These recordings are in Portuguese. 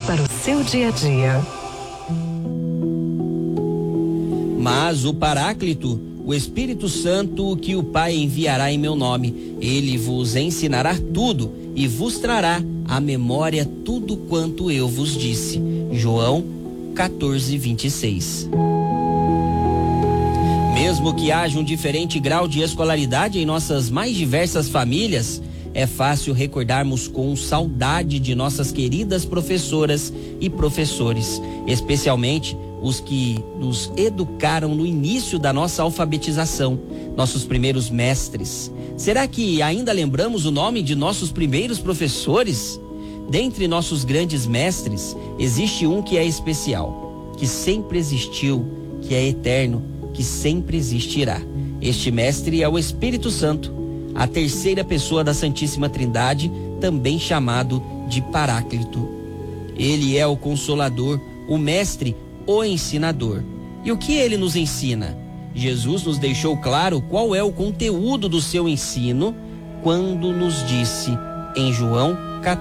para o seu dia a dia. Mas o Paráclito, o Espírito Santo, que o Pai enviará em meu nome, ele vos ensinará tudo e vos trará à memória tudo quanto eu vos disse. João 14:26. Mesmo que haja um diferente grau de escolaridade em nossas mais diversas famílias, é fácil recordarmos com saudade de nossas queridas professoras e professores, especialmente os que nos educaram no início da nossa alfabetização, nossos primeiros mestres. Será que ainda lembramos o nome de nossos primeiros professores? Dentre nossos grandes mestres, existe um que é especial, que sempre existiu, que é eterno, que sempre existirá. Este mestre é o Espírito Santo, a terceira pessoa da Santíssima Trindade, também chamado de Paráclito. Ele é o Consolador, o Mestre, o Ensinador. E o que ele nos ensina? Jesus nos deixou claro qual é o conteúdo do seu ensino quando nos disse em João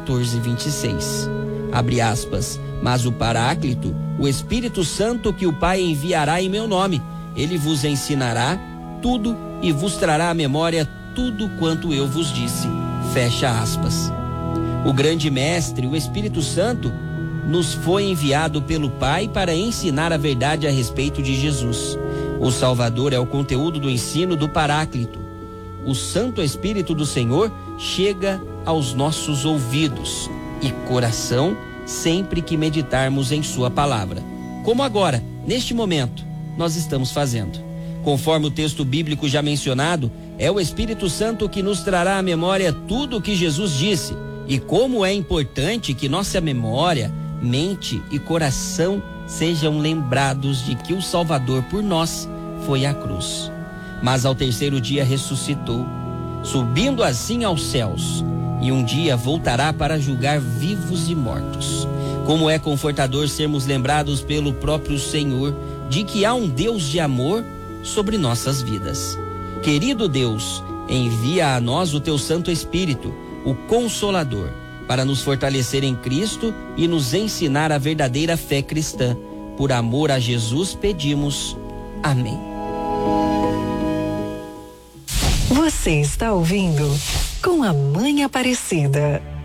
14:26. Abre aspas. Mas o Paráclito, o Espírito Santo que o Pai enviará em meu nome, ele vos ensinará tudo e vos trará à memória tudo quanto eu vos disse. Fecha aspas. O grande mestre, o Espírito Santo, nos foi enviado pelo Pai para ensinar a verdade a respeito de Jesus. O Salvador é o conteúdo do ensino do Paráclito. O Santo Espírito do Senhor chega aos nossos ouvidos e coração sempre que meditarmos em sua palavra. Como agora, neste momento, nós estamos fazendo. Conforme o texto bíblico já mencionado, é o Espírito Santo que nos trará à memória tudo o que Jesus disse. E como é importante que nossa memória, mente e coração sejam lembrados de que o Salvador por nós foi à cruz. Mas ao terceiro dia ressuscitou, subindo assim aos céus, e um dia voltará para julgar vivos e mortos. Como é confortador sermos lembrados pelo próprio Senhor de que há um Deus de amor sobre nossas vidas. Querido Deus, envia a nós o teu Santo Espírito, o Consolador, para nos fortalecer em Cristo e nos ensinar a verdadeira fé cristã. Por amor a Jesus pedimos. Amém. Você está ouvindo Com a Mãe Aparecida.